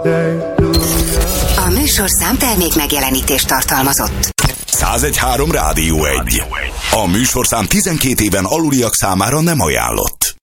A műsorszám termék megjelenítést tartalmazott. 101.3 Rádió 1. A műsorszám 12 éven aluliak számára nem ajánlott.